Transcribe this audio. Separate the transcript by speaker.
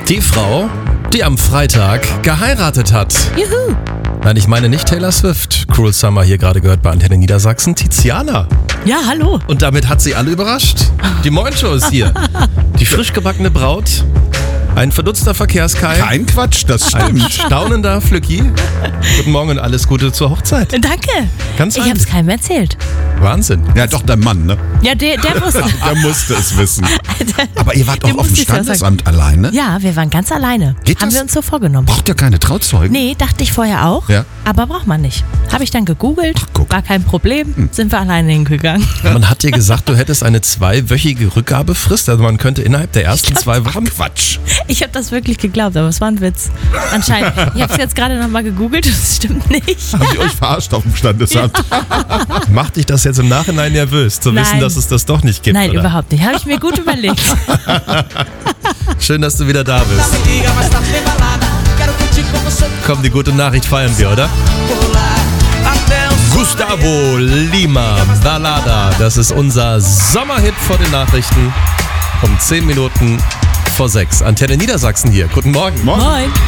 Speaker 1: Die Frau, die am Freitag geheiratet hat.
Speaker 2: Juhu.
Speaker 1: Nein, ich meine nicht Taylor Swift. Cruel Summer hier gerade gehört bei Antenne Niedersachsen. Tiziana.
Speaker 2: Ja, hallo.
Speaker 1: Und damit hat sie alle überrascht. Die Moin-Show ist hier. Die frisch gebackene Braut. Ein verdutzter Verkehrskai.
Speaker 3: Kein Quatsch, das
Speaker 1: Ein
Speaker 3: stimmt.
Speaker 1: staunender Flücki. Guten Morgen und alles Gute zur Hochzeit.
Speaker 2: Danke.
Speaker 1: Ganz
Speaker 2: Ich habe es keinem erzählt.
Speaker 1: Wahnsinn.
Speaker 3: Ja, doch, der Mann, ne?
Speaker 2: Ja, der wusste.
Speaker 3: Der musste es wissen. Aber ihr wart
Speaker 2: Dem
Speaker 3: doch auf dem
Speaker 2: musste ich's ja sagen.
Speaker 3: Standesamt alleine?
Speaker 2: Ja, wir waren ganz alleine.
Speaker 3: Geht
Speaker 2: Haben
Speaker 3: das?
Speaker 2: wir uns so vorgenommen.
Speaker 3: Braucht ihr keine Trauzeugen?
Speaker 2: Nee, dachte ich vorher auch.
Speaker 3: Ja.
Speaker 2: Aber braucht man nicht. Habe ich dann gegoogelt.
Speaker 3: Ach, guck.
Speaker 2: War kein Problem. Sind wir alleine hingegangen.
Speaker 1: Man hat dir gesagt, du hättest eine 2-wöchige Rückgabefrist. Also man könnte innerhalb der ersten 2 Wochen...
Speaker 3: Quatsch.
Speaker 2: Ich habe das wirklich geglaubt, aber es war ein Witz. Anscheinend. Ich habe es jetzt gerade nochmal gegoogelt und es stimmt nicht.
Speaker 3: Haben die euch verarscht auf dem Standesamt?
Speaker 1: Macht dich das jetzt im Nachhinein nervös, zu wissen,
Speaker 2: Nein.
Speaker 1: dass es das doch nicht gibt?
Speaker 2: Nein,
Speaker 1: oder?
Speaker 2: überhaupt nicht. Habe ich mir gut überlegt.
Speaker 1: Schön, dass du wieder da bist. Komm, die gute Nachricht feiern wir, oder? Gustavo Lima, Balada. Das ist unser Sommerhit vor den Nachrichten. Um 10 Minuten vor 6. Antenne Niedersachsen hier. Guten Morgen.
Speaker 2: Moin.